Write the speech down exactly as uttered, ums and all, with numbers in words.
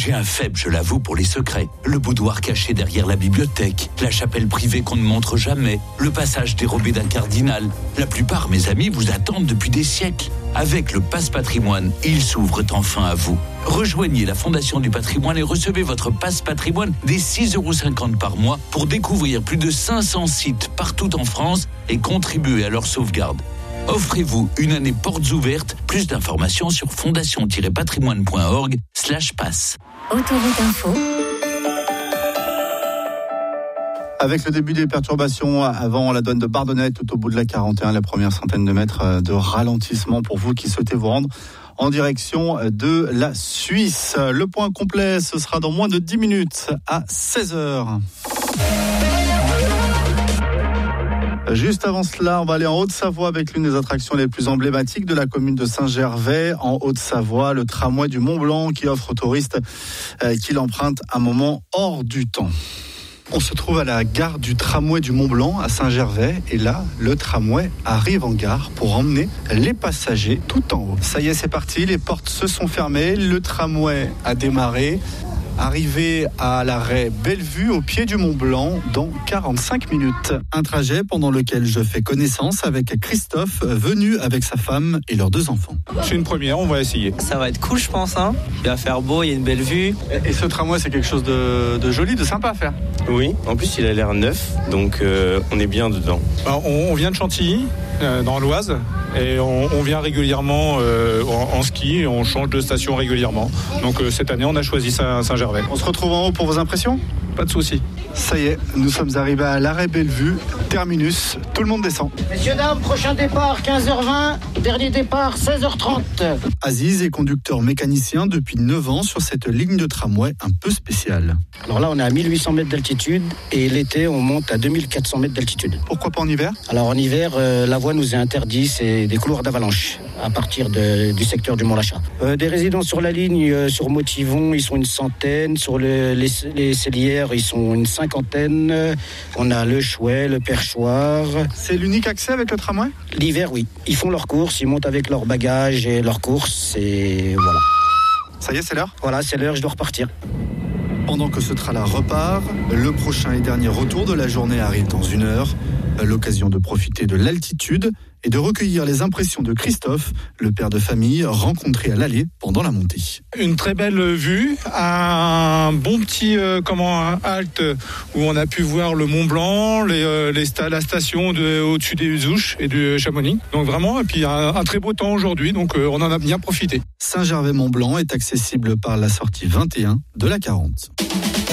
J'ai un faible, je l'avoue, pour les secrets. Le boudoir caché derrière la bibliothèque, la chapelle privée qu'on ne montre jamais, le passage dérobé d'un cardinal. La plupart, mes amis, vous attendent depuis des siècles. Avec le Pass Patrimoine, ils s'ouvrent enfin à vous. Rejoignez la Fondation du Patrimoine et recevez votre Pass Patrimoine dès six euros cinquante par mois pour découvrir plus de cinq cents sites partout en France et contribuer à leur sauvegarde. Offrez-vous une année portes ouvertes. Plus d'informations sur fondation-patrimoine.org slash pass. Autoroute Info. Avec le début des perturbations avant la douane de Bardonnay, tout au bout de la quarante et un, la première centaine de mètres de ralentissement pour vous qui souhaitez vous rendre en direction de la Suisse. Le point complet, ce sera dans moins de dix minutes à seize heures. Juste avant cela, on va aller en Haute-Savoie avec l'une des attractions les plus emblématiques de la commune de Saint-Gervais. En Haute-Savoie, le tramway du Mont-Blanc qui offre aux touristes euh, qui l'empruntent un moment hors du temps. On se trouve à la gare du tramway du Mont-Blanc à Saint-Gervais et là, le tramway arrive en gare pour emmener les passagers tout en haut. Ça y est, c'est parti, les portes se sont fermées, le tramway a démarré. Arrivé à l'arrêt Bellevue au pied du Mont Blanc dans quarante-cinq minutes. Un trajet pendant lequel je fais connaissance avec Christophe, venu avec sa femme et leurs deux enfants. C'est une première, on va essayer. Ça va être cool, je pense. Hein. Il va faire beau, il y a une belle vue. Et ce tramway, c'est quelque chose de, de joli, de sympa à faire. Oui, en plus il a l'air neuf, donc euh, on est bien dedans. Alors, on, on vient de Chantilly, euh, dans l'Oise, et on, on vient régulièrement euh, en, en ski, et on change de station régulièrement. Donc euh, cette année, on a choisi Saint- Saint-Gervais. On se retrouve en haut pour vos impressions ? Pas de souci. Ça y est, nous sommes arrivés à l'arrêt Bellevue, terminus, tout le monde descend. Messieurs, dames, prochain départ quinze heures vingt, dernier départ seize heures trente. Aziz est conducteur mécanicien depuis neuf ans sur cette ligne de tramway un peu spéciale. Alors là, on est à mille huit cents mètres d'altitude et l'été, on monte à deux mille quatre cents mètres d'altitude. Pourquoi pas en hiver ? Alors en hiver, euh, la voie nous est interdite, c'est des couloirs d'avalanche à partir de, du secteur du Mont-Lachat. Euh, des résidents sur la ligne, euh, sur Motivon, ils sont une centaine. Sur le, les, les Célières, ils sont une cinquantaine. On a le Chouet, le Perchoir. C'est l'unique accès avec le tramway ? L'hiver, oui. Ils font leurs courses, ils montent avec leurs bagages et leurs courses et voilà. Ça y est, c'est l'heure ? Voilà, c'est l'heure, je dois repartir. Pendant que ce train-là repart, le prochain et dernier retour de la journée arrive dans une heure. L'occasion de profiter de l'altitude et de recueillir les impressions de Christophe, le père de famille rencontré à l'allée pendant la montée. Une très belle vue, un bon petit euh, comment un halte où on a pu voir le Mont Blanc, les, euh, les sta- la station de, au-dessus des Ouches et du Chamonix. Donc vraiment, et puis un, un très beau temps aujourd'hui, donc euh, on en a bien profité. Saint-Gervais-Mont-Blanc est accessible par la sortie vingt et un de la quarante.